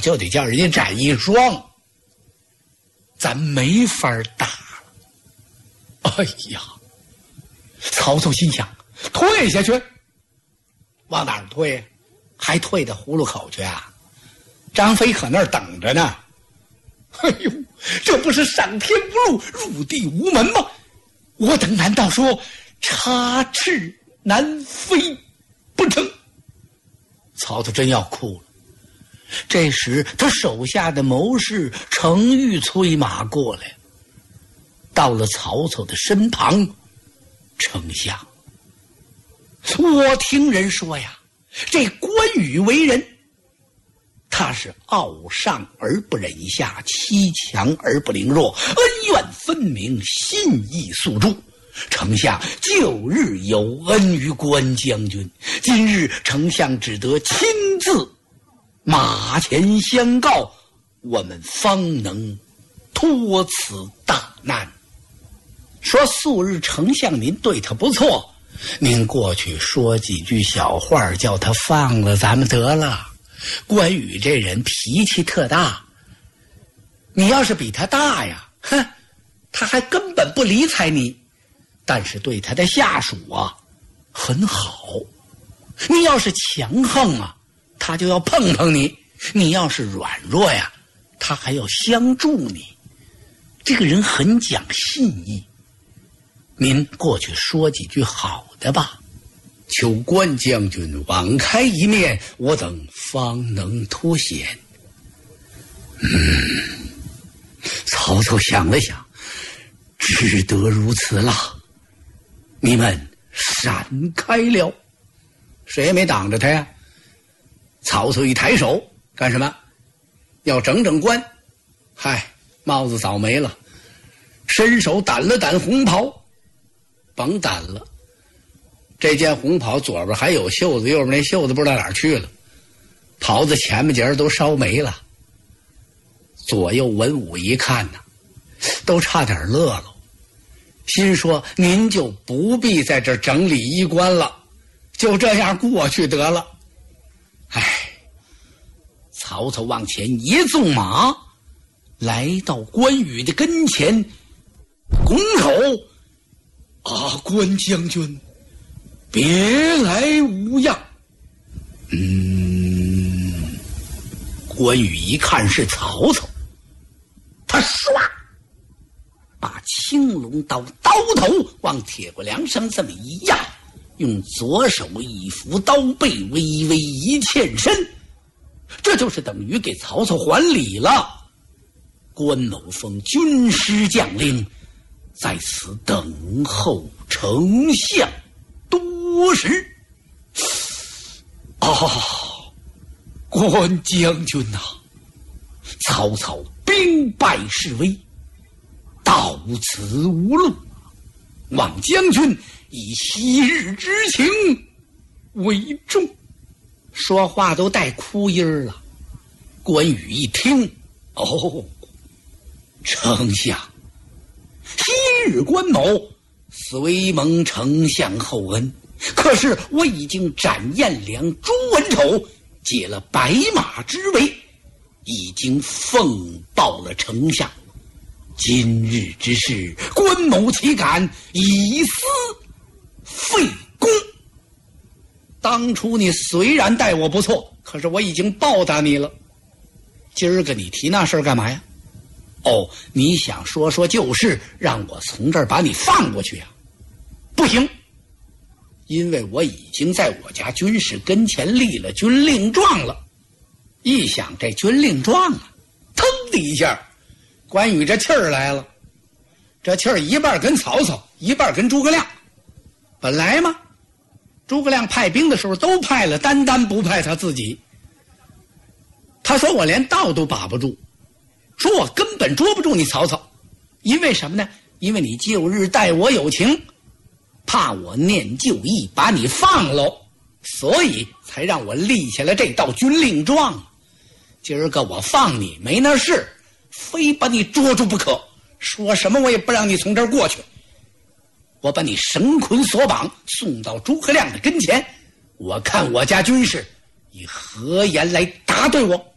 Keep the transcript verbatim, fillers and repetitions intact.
就得叫人家展一双，咱没法打了。哎呀，曹操心想，退下去，往哪儿退？还退到葫芦口去啊？张飞可那儿等着呢。哎呦，这不是上天无路，入地无门吗？我等难道说插翅难飞不成？曹操真要哭了。这时他手下的谋士程昱催马过来，到了曹操的身旁。丞相，我听人说呀，这关羽为人，他是傲上而不忍下，欺强而不凌弱，恩怨分明，信义诉诸。丞相旧日有恩于关将军，今日丞相只得亲自马前相告，我们方能脱此大难。说素日丞相您对他不错，您过去说几句小话，叫他放了咱们得了。关羽这人脾气特大，你要是比他大呀，哼，他还根本不理睬你。但是对他的下属啊很好，你要是强横啊，他就要碰碰你；你要是软弱呀，他还要相助你。这个人很讲信义，您过去说几句好的吧，求关将军网开一面，我等方能脱险。嗯，曹操想了想，只得如此了。你们闪开了。谁也没挡着他呀。曹操一抬手干什么？要整整关。嗨，帽子早没了。伸手掸了掸红袍，甭掸了，这件红袍左边还有袖子，右边那袖子不知道哪儿去了，袍子前面节都烧没了。左右文武一看呢，都差点乐了，心说您就不必在这整理衣冠了，就这样过去得了。唉，曹操往前一纵马，来到关羽的跟前，拱手：啊，关将军，别来无恙。嗯，关羽一看是曹操，他唰把青龙刀刀头往铁骨梁上这么一压，用左手一扶刀背，微微一欠身，这就是等于给曹操还礼了。关某峰军师将领，在此等候丞相多时。哦，关将军呐、啊，曹操兵败势危，到此无路，望将军以昔日之情为重。说话都带哭音了。关羽一听，哦，丞相，昔日关某虽蒙丞相厚恩，可是我已经斩颜良、诛文丑，解了白马之围，已经奉报了丞相。今日之事，关某岂敢以私废公？当初你虽然待我不错，可是我已经报答你了。今儿个你提那事儿干嘛呀？哦，你想说说旧事，让我从这儿把你放过去呀、啊？不行，因为我已经在我家军士跟前立了军令状了。一想这军令状啊，腾的一下，关羽这气儿来了。这气儿一半跟曹操，一半跟诸葛亮。本来嘛，诸葛亮派兵的时候都派了，单单不派他自己。他说我连道都把不住，说我根本捉不住你曹操，因为什么呢？因为你旧日待我有情，怕我念旧义把你放喽，所以才让我立下了这道军令状。今儿个我放你没那事，非把你捉住不可，说什么我也不让你从这儿过去。我把你绳捆索绑，送到诸葛亮的跟前，我看我家军士以何言来答对我。